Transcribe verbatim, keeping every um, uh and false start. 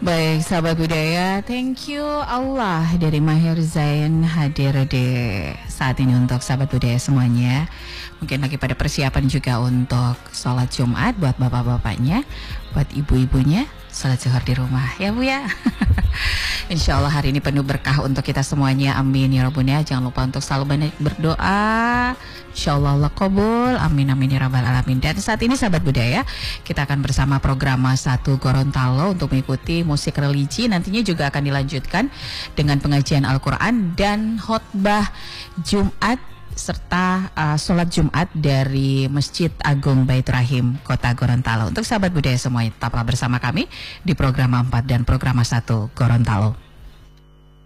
Baik, sahabat budaya, thank you Allah dari Mahir Zain hadir di saat ini untuk sahabat budaya semuanya. Mungkin lagi pada persiapan juga untuk sholat Jumat buat bapak-bapaknya, buat ibu-ibunya, sholat zuhur di rumah ya Bu ya. Insya Allah hari ini penuh berkah untuk kita semuanya, amin ya rabbal alamin. Jangan lupa untuk selalu banyak berdoa. Insya Allah Allah kabul, amin amin ya rabbal alamin. Dan saat ini sahabat budaya, kita akan bersama program satu Gorontalo untuk mengikuti musik religi. Nantinya juga akan dilanjutkan dengan pengajian Al-Quran dan khotbah Jumat serta uh, sholat Jumat dari Masjid Agung Baitur Rahim Kota Gorontalo. Untuk sahabat budaya semuanya, tetaplah bersama kami di program empat dan program satu Gorontalo.